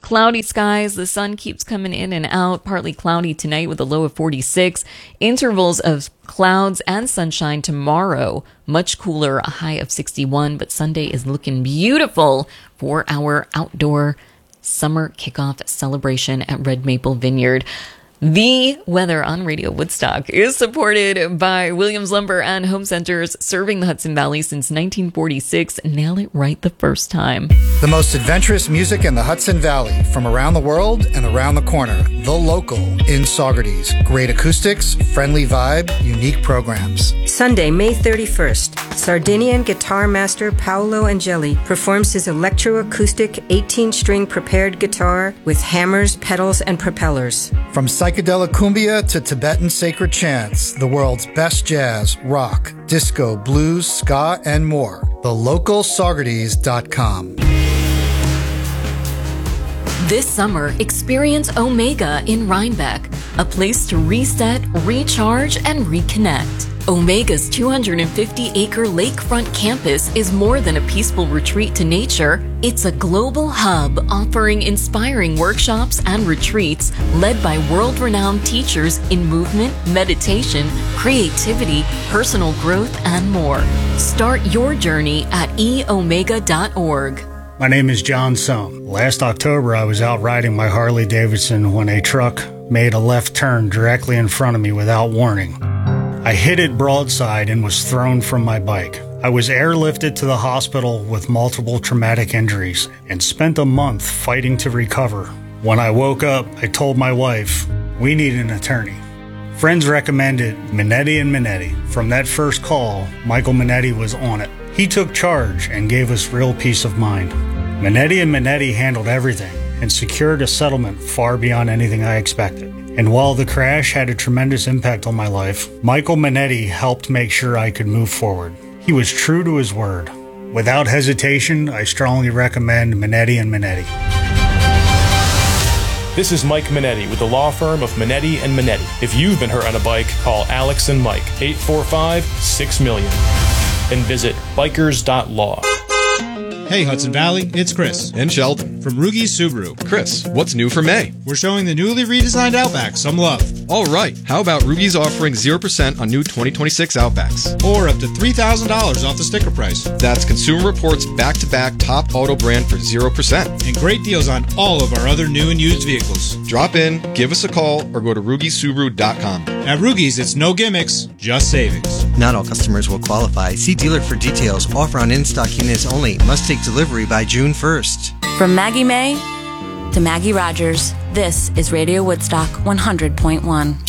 Cloudy skies. The sun keeps coming in and out. Partly cloudy tonight with a low of 46. Intervals of clouds and sunshine tomorrow. Much cooler, a high of 61. But Sunday is looking beautiful for our outdoor summer kickoff celebration at Red Maple Vineyard. The weather on Radio Woodstock is supported by Williams Lumber and Home Centers, serving the Hudson Valley since 1946. Nail it right the first time. The most adventurous music in the Hudson Valley, from around the world and around the corner. The Local in Saugerties. Great acoustics, friendly vibe, unique programs. Sunday, May 31st, Sardinian guitar master Paolo Angeli performs his electroacoustic 18-string prepared guitar with hammers, pedals, and propellers. From psychedelic cumbia to Tibetan sacred chants, the world's best jazz, rock, disco, blues, ska, and more. TheLocalSaugerties.com. This summer, experience Omega in Rhinebeck, a place to reset, recharge, and reconnect. Omega's 250-acre lakefront campus is more than a peaceful retreat to nature. It's a global hub offering inspiring workshops and retreats led by world-renowned teachers in movement, meditation, creativity, personal growth, and more. Start your journey at eomega.org. My name is John Sohm. Last October, I was out riding my Harley Davidson when a truck made a left turn directly in front of me without warning. I hit it broadside and was thrown from my bike. I was airlifted to the hospital with multiple traumatic injuries and spent a month fighting to recover. When I woke up, I told my wife, we need an attorney. Friends recommended Minetti & Minetti. From that first call, Michael Minetti was on it. He took charge and gave us real peace of mind. Minetti & Minetti handled everything and secured a settlement far beyond anything I expected. And while the crash had a tremendous impact on my life, Michael Minetti helped make sure I could move forward. He was true to his word. Without hesitation, I strongly recommend Minetti & Minetti. This is Mike Minetti with the law firm of Minetti & Minetti. If you've been hurt on a bike, call Alex and Mike, 845-6-MILLION, and visit bikers.law. Hey Hudson Valley, it's Chris. And Sheldon. From Rugi's Subaru. Chris, what's new for May? We're showing the newly redesigned Outback some love. All right, how about Rugi's offering 0% on new 2026 Outbacks? Or up to $3,000 off the sticker price. That's Consumer Reports back-to-back top auto brand for 0%. And great deals on all of our other new and used vehicles. Drop in, give us a call, or go to RugiSubaru.com. At Rugi's, it's no gimmicks, just savings. Not all customers will qualify. See dealer for details. Offer on in-stock units only. Must take delivery by June 1st. From Maggie May to Maggie Rogers, this is Radio Woodstock 100.1.